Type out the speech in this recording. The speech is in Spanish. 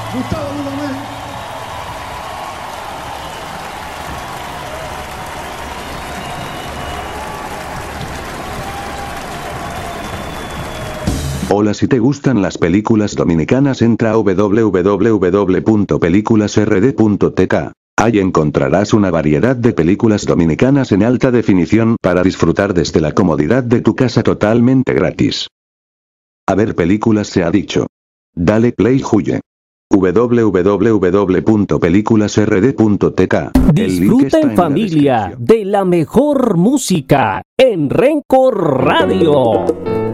Gustavo Dudamel. Hola, si te gustan las películas dominicanas, entra a www.peliculasrd.tk. Ahí encontrarás una variedad de películas dominicanas en alta definición para disfrutar desde la comodidad de tu casa totalmente gratis. A ver películas se ha dicho. Dale play, huye. www.peliculasrd.tk. Disfruta en familia de la mejor música en Renco Radio.